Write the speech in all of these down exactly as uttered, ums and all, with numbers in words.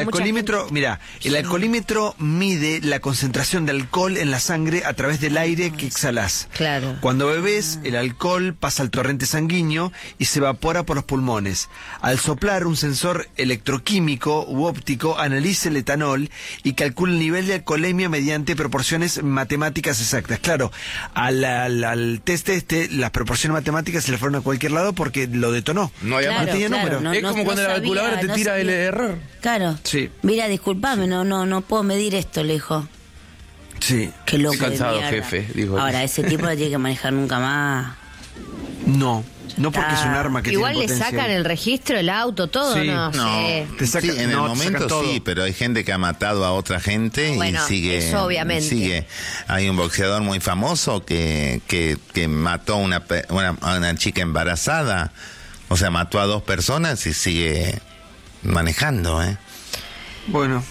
el alcoholímetro, mira, el alcoholímetro mide la concentración de alcohol en la sangre a través del aire que exhalás. Claro. Cuando bebés, el alcohol pasa al torrente sanguíneo y se evapora por los pulmones. Al soplar, un sensor electroquímico u óptico analiza el etanol y calcula el nivel de alcoholemia mediante proporciones matemáticas exactas. Claro, al, al, al test este, las proporciones matemáticas se le fueron a cualquier lado porque lo detonó. No había Claro, más. tenía claro, número. no, Es no- como no cuando la sabía, calculadora te no tira el sabía. error. Claro. Sí. Mira, disculpame, no, no, no puedo medir esto, le dijo. Sí. Qué loco. Estoy cansado, de mierda. jefe, dijo. Ahora, ese tipo no tiene que manejar nunca más. No, no porque es un arma que Igual tiene le potencia. sacan el registro, el auto, todo, Sí. ¿no? No, Sí. Te sacan- sí, en el no, te momento sacan todo. sí, pero hay gente que ha matado a otra gente Bueno, y sigue. eso obviamente. sigue. Hay un boxeador muy famoso que, que, que mató a una, pe- una, a una chica embarazada, o sea, mató a dos personas y sigue manejando, ¿eh? Bueno,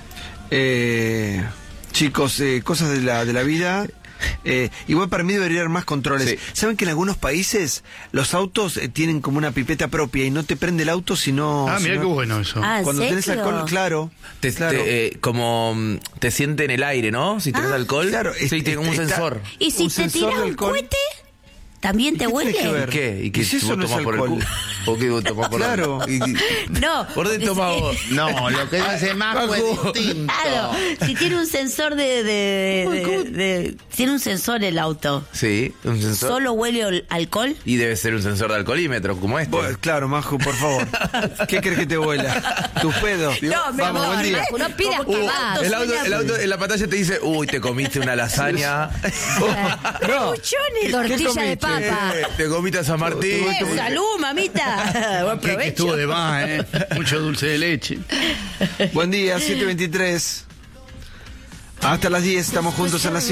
eh, chicos, eh, cosas de la, de la vida. Eh, igual para mí debería haber más controles. Sí. ¿Saben que en algunos países los autos eh, tienen como una pipeta propia y no te prende el auto si no... Ah, si mira no- qué bueno eso. Ah, ¿en Cuando tenés serio? alcohol, claro. Te, claro. te, eh, como mm, te siente en el aire, ¿no? Si tenés Ah. alcohol. Claro, sí, este- tiene como un está- sensor. ¿Y si un te sensor tiras de un alcohol. cohete? ¿También te ¿Y qué huele? tiene que ¿Y ver? qué? ¿Y qué ¿Y si eso vos no es tomás por el alcohol? culo? ¿Por qué vos tomás por el Claro. culo? Y- No. ¿Por dónde tomás vos? No, lo que dice más fue Paco. distinto. Claro, si tiene un sensor de, de, de- de- tiene un sensor el auto. Sí, un sensor. ¿Solo huele ol- alcohol? Y debe ser un sensor de alcoholímetro, como este. Bueno, claro, Majo, por favor. ¿Qué crees que te vuela? ¿Tus pedos? No, mi Vamos, amor, buen día. No pidas Como que que el más. auto el, auto, suena- el auto en la pantalla te dice, uy, te comiste una lasaña. No. Buchones. Tortilla de comiste? papa. Eh, te comiste a San Martín. Eh, salud, mamita. Buen Que, que provecho. estuvo de más, ¿eh? Mucho dulce de leche. Buen día, siete veintitrés. Hasta las diez, estamos juntos en la